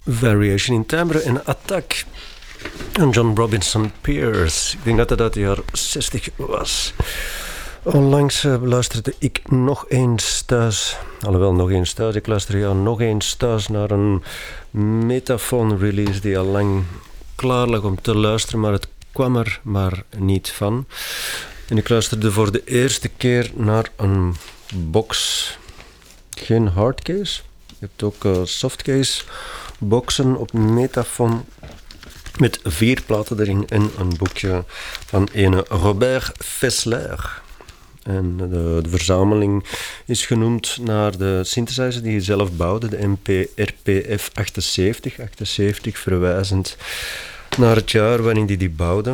Variation in Timbre en Attack. En John Robinson Pierce. Ik denk dat het uit de jaren 60 was. Onlangs luisterde ik nog eens thuis. Alhoewel, nog eens thuis. Ik luisterde nog eens thuis naar een Metaphone-release die al lang klaar lag om te luisteren, maar het kwam er maar niet van. En ik luisterde voor de eerste keer naar een box. Geen hardcase. Je hebt ook softcase boxen op Metaphone met 4 platen erin en een boekje van ene Robert Fessler. En de verzameling is genoemd naar de synthesizer die hij zelf bouwde, de MPRPF 78. 78 verwijzend naar het jaar waarin hij die bouwde.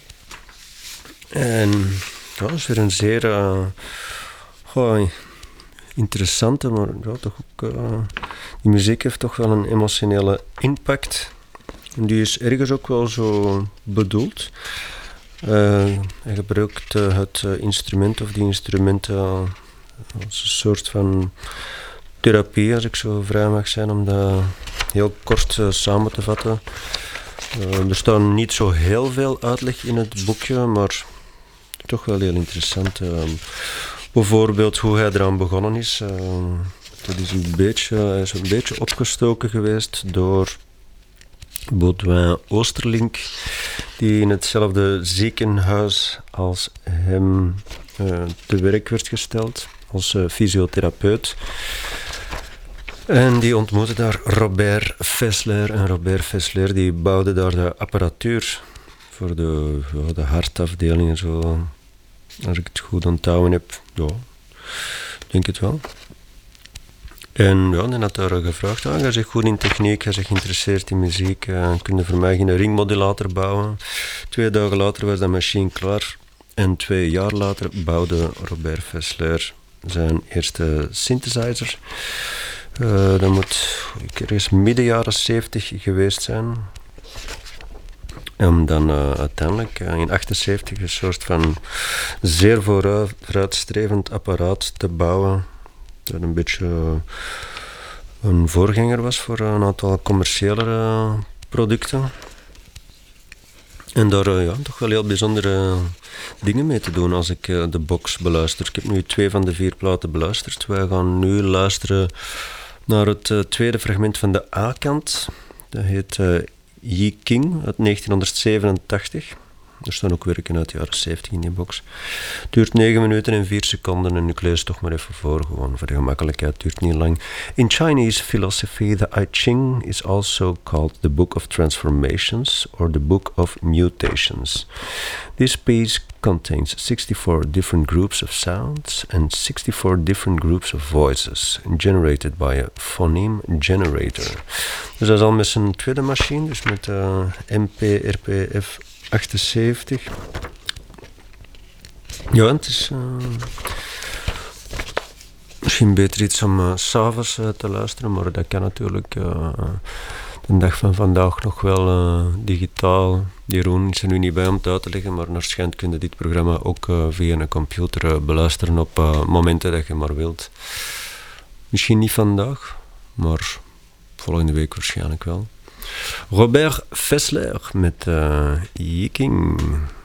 En ja, dat is weer een zeer interessante, maar ja, toch ook, die muziek heeft toch wel een emotionele impact. En die is ergens ook wel zo bedoeld. Hij gebruikt het instrument of die instrumenten als een soort van therapie, als ik zo vrij mag zijn, om dat heel kort samen te vatten. Er staat niet zo heel veel uitleg in het boekje, maar toch wel heel interessant. Bijvoorbeeld hoe hij eraan begonnen is. Hij is een beetje opgestoken geweest door Baudouin Oosterlink, die in hetzelfde ziekenhuis als hem te werk werd gesteld als fysiotherapeut. En die ontmoette daar Robert Fessler. En Robert Fessler die bouwde daar de apparatuur voor de hartafdeling en zo. Als ik het goed onthouden heb, ja, denk het wel. En ja, dan had daar gevraagd, hij is goed in techniek, hij is geïnteresseerd in muziek, kun je voor mij een ringmodulator bouwen. 2 dagen later was dat machine klaar. En 2 jaar later bouwde Robert Fessler zijn eerste synthesizer. Dat moet ergens midden jaren 70 geweest zijn. Om dan uiteindelijk in 78 een soort van zeer vooruitstrevend apparaat te bouwen. Dat een beetje een voorganger was voor een aantal commerciële producten. En daar toch wel heel bijzondere dingen mee te doen als ik de box beluister. Ik heb nu 2 van de 4 platen beluisterd. Wij gaan nu luisteren naar het tweede fragment van de A-kant. Dat heet Yi King uit 1987. Er staan ook werken uit de jaren 70 in die box. Het duurt 9 minuten en 4 seconden en ik lees toch maar even voor, gewoon voor de gemakkelijkheid, het duurt niet lang. In Chinese philosophy, the I Ching is also called the Book of Transformations or the Book of Mutations. This piece contains 64 different groups of sounds and 64 different groups of voices generated by a phoneme generator. Dus dat is al met zijn tweede machine, dus met MPRPF 78. Ja, het is misschien beter iets om 's avonds te luisteren, maar dat kan natuurlijk de dag van vandaag nog wel digitaal. Jeroen is er nu niet bij om het uit te leggen, maar naar schijnt kun je dit programma ook via een computer beluisteren op momenten dat je maar wilt. Misschien niet vandaag, maar volgende week waarschijnlijk wel. Robert Fessler met Yi King.